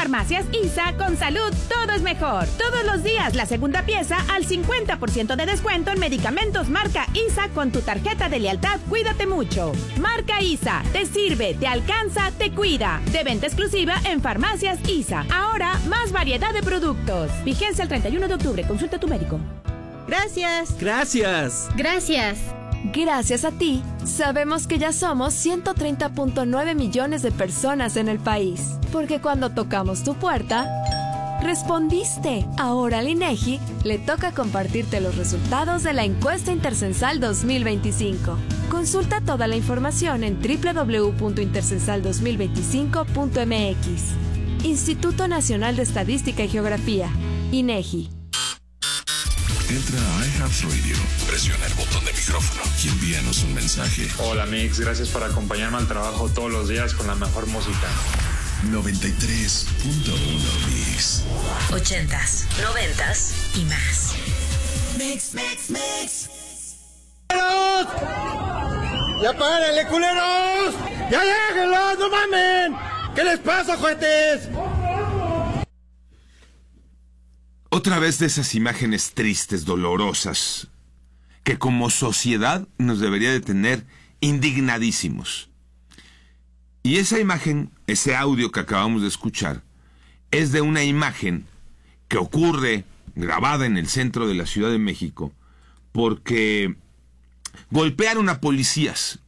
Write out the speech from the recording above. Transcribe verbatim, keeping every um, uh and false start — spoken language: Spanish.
Farmacias I S A, con salud todo es mejor. Todos los días la segunda pieza al cincuenta por ciento de descuento en medicamentos marca I S A con tu tarjeta de lealtad Cuídate Mucho. Marca I S A, te sirve, te alcanza, te cuida. De venta exclusiva en Farmacias I S A. Ahora más variedad de productos. Vigencia el treinta y uno de octubre. Consulta a tu médico. Gracias. Gracias. Gracias. Gracias a ti, sabemos que ya somos ciento treinta punto nueve millones de personas en el país. Porque cuando tocamos tu puerta, respondiste. Ahora al INEGI le toca compartirte los resultados de la encuesta Intercensal dos mil veinticinco. Consulta toda la información en doble u doble u doble u punto intercensal dos mil veinticinco punto m x. Instituto Nacional de Estadística y Geografía, INEGI. Entra a iHeartRadio, presiona el botón de micrófono y envíanos un mensaje. Hola Mix, gracias por acompañarme al trabajo todos los días con la mejor música. noventa y tres punto uno Mix. Ochentas, noventas y más. Mix, mix, mix. ¡Culeros! ¡Ya párenle, culeros! ¡Ya déjenlos, no mamen! ¿Qué les pasa, juguetes? Otra vez de esas imágenes tristes, dolorosas, que como sociedad nos debería de tener indignadísimos. Y esa imagen, ese audio que acabamos de escuchar, es de una imagen que ocurre grabada en el centro de la Ciudad de México, porque golpearon a policías